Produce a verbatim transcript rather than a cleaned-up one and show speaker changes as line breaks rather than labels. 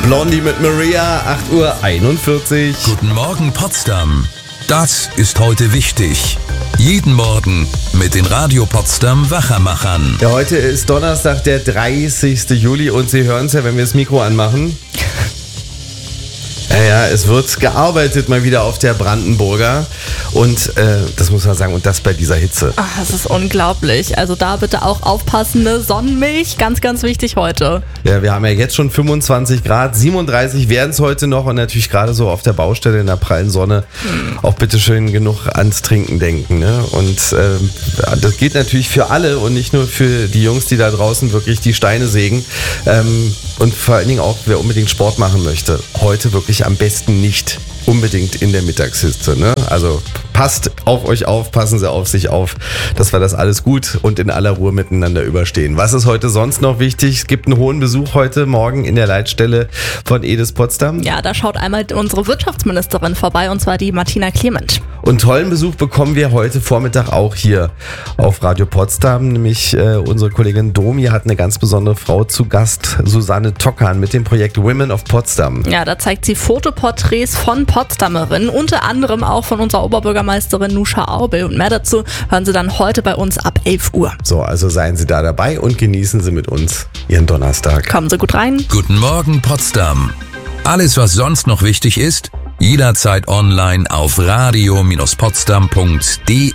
Blondie mit Maria, acht Uhr einundvierzig.
Guten Morgen Potsdam. Das ist heute wichtig. Jeden Morgen mit den Radio Potsdam Wachermachern.
Ja, heute ist Donnerstag, der dreißigste Juli und Sie hören es ja, wenn wir das Mikro anmachen. Ja, ja, es wird gearbeitet mal wieder auf der Brandenburger und äh, das muss man sagen, und das bei dieser Hitze.
Ach, das ist unglaublich. Also da bitte auch aufpassen, ne? Sonnenmilch, ganz, ganz wichtig heute.
Ja, wir haben ja jetzt schon fünfundzwanzig Grad, siebenunddreißig werden es heute noch und natürlich gerade so auf der Baustelle in der prallen Sonne hm. auch bitteschön genug ans Trinken denken. Ne? Und ähm, das geht natürlich für alle und nicht nur für die Jungs, die da draußen wirklich die Steine sägen. Ähm, und vor allen Dingen auch, wer unbedingt Sport machen möchte, heute wirklich am besten nicht unbedingt in der Mittagshitze. Ne? Also passt auf euch auf, passen Sie auf sich auf, dass wir das alles gut und in aller Ruhe miteinander überstehen. Was ist heute sonst noch wichtig? Es gibt einen hohen Besuch heute Morgen in der Leitstelle von E D I S Potsdam.
Ja, da schaut einmal unsere Wirtschaftsministerin vorbei, und zwar die Martina Clement.
Und tollen Besuch bekommen wir heute Vormittag auch hier auf Radio Potsdam, nämlich äh, unsere Kollegin Domi hat eine ganz besondere Frau zu Gast, Susanne Tockan, mit dem Projekt Women of Potsdam.
Ja, da zeigt sie Fotoporträts von Potsdamerinnen, unter anderem auch von unserer Oberbürgermeisterin Nuscha Aubel. Und mehr dazu hören Sie dann heute bei uns ab elf Uhr.
So, also seien Sie da dabei und genießen Sie mit uns Ihren Donnerstag.
Kommen Sie gut rein.
Guten Morgen Potsdam. Alles, was sonst noch wichtig ist, jederzeit online auf radio Bindestrich potsdam punkt de.